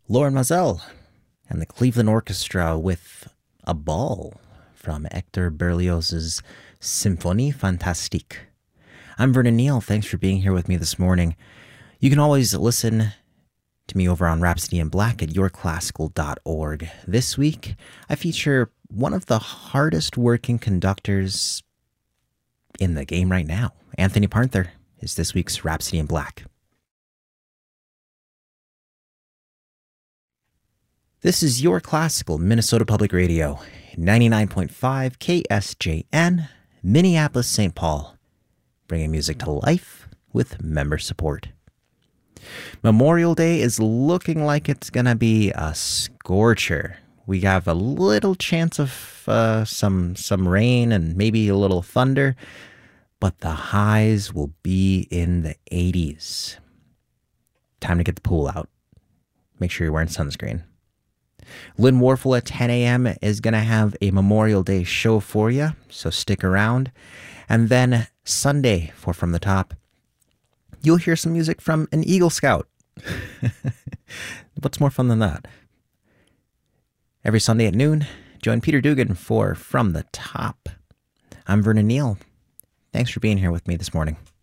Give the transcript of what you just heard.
Lauren Mazel and the Cleveland Orchestra with A Ball from Hector Berlioz's Symphonie Fantastique. I'm Vernon Neal. Thanks for being here with me this morning. You can always listen to me over on Rhapsody in Black at yourclassical.org. This week, I feature one of the hardest working conductors in the game right now. Anthony Parther is this week's Rhapsody in Black. This is Your Classical, Minnesota Public Radio, 99.5 KSJN, Minneapolis, St. Paul, bringing music to life with member support. Memorial Day is looking like it's going to be a scorcher. We have a little chance of some rain and maybe a little thunder, but the highs will be in the 80s. Time to get the pool out. Make sure you're wearing sunscreen. Lynn Warfel at 10 a.m. is going to have a Memorial Day show for you, so stick around. And then Sunday, for From the Top, you'll hear some music from an Eagle Scout. What's more fun than that? Every Sunday at noon, join Peter Dugan for From the Top. I'm Vernon Neal. Thanks for being here with me this morning.